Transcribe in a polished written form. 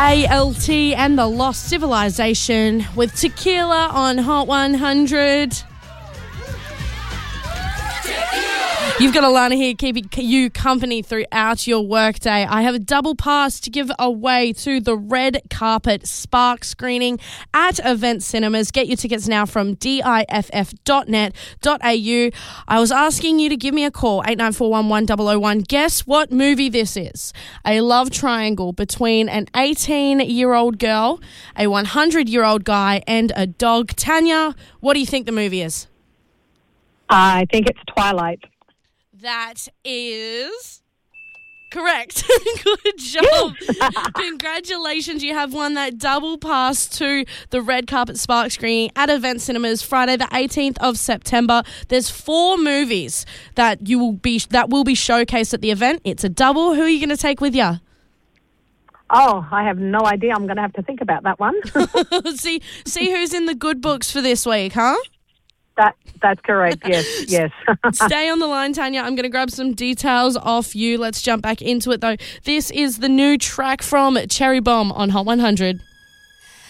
ALT and the Lost Civilization with Tequila on Hot 100. You've got Alana here keeping you company throughout your workday. I have a double pass to give away to the Red Carpet Spark screening at Event Cinemas. Get your tickets now from diff.net.au. I was asking you to give me a call, 89411001. Guess what movie this is? A love triangle between an 18-year-old girl, a 100-year-old guy, and a dog. Tanya, what do you think the movie is? I think it's Twilight. That is correct. Good job. Congratulations. You have won that double pass to the Red Carpet Spark screening at Event Cinemas Friday the 18th of September. There's 4 movies that will be showcased at the event. It's a double. Who are you going to take with you? Oh, I have no idea. I'm going to have to think about that one. See who's in the good books for this week, huh? That's correct, yes. Stay on the line, Tanya. I'm going to grab some details off you. Let's jump back into it, though. This is the new track from Cherry Bomb on Hot 100.